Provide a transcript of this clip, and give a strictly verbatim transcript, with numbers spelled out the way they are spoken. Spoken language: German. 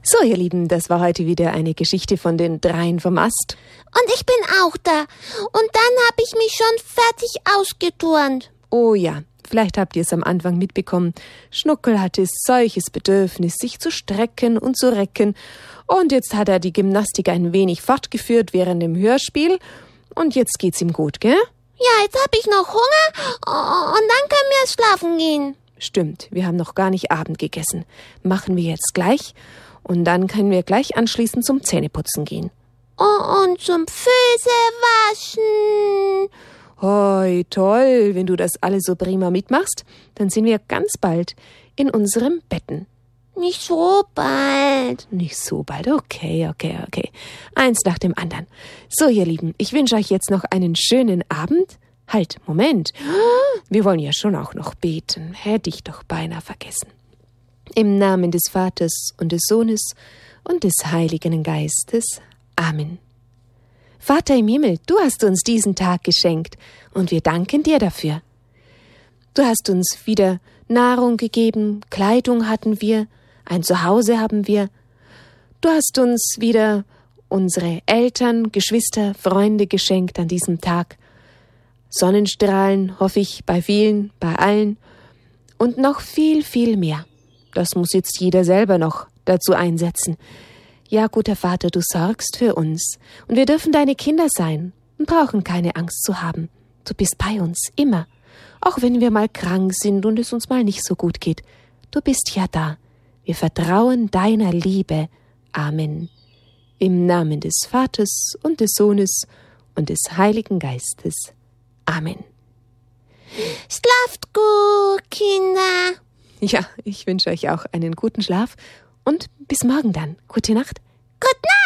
So, ihr Lieben, das war heute wieder eine Geschichte von den Dreien vom Ast. Und ich bin auch da. Und dann habe ich mich schon fertig ausgeturnt. Oh ja, vielleicht habt ihr es am Anfang mitbekommen. Schnuckel hatte solches Bedürfnis, sich zu strecken und zu recken. Und jetzt hat er die Gymnastik ein wenig fortgeführt während dem Hörspiel. Und jetzt geht's ihm gut, gell? Ja, jetzt habe ich noch Hunger und dann können wir schlafen gehen. Stimmt, wir haben noch gar nicht Abend gegessen. Machen wir jetzt gleich. Und dann können wir gleich anschließend zum Zähneputzen gehen. Oh, und zum Füße waschen. Hoi, toll, wenn du das alles so prima mitmachst, dann sind wir ganz bald in unserem Betten. Nicht so bald. Nicht so bald, okay, okay, okay. Eins nach dem anderen. So, ihr Lieben, ich wünsche euch jetzt noch einen schönen Abend. Halt, Moment. Wir wollen ja schon auch noch beten. Hätte ich doch beinahe vergessen. Im Namen des Vaters und des Sohnes und des Heiligen Geistes. Amen. Vater im Himmel, du hast uns diesen Tag geschenkt und wir danken dir dafür. Du hast uns wieder Nahrung gegeben, Kleidung hatten wir, ein Zuhause haben wir. Du hast uns wieder unsere Eltern, Geschwister, Freunde geschenkt an diesem Tag. Sonnenstrahlen, hoffe ich, bei vielen, bei allen und noch viel, viel mehr. Das muss jetzt jeder selber noch dazu einsetzen. Ja, guter Vater, du sorgst für uns und wir dürfen deine Kinder sein und brauchen keine Angst zu haben. Du bist bei uns, immer. Auch wenn wir mal krank sind und es uns mal nicht so gut geht. Du bist ja da. Wir vertrauen deiner Liebe. Amen. Im Namen des Vaters und des Sohnes und des Heiligen Geistes. Amen. Schlaft gut, Kinder. Ja, ich wünsche euch auch einen guten Schlaf und bis morgen dann. Gute Nacht. Gute Nacht.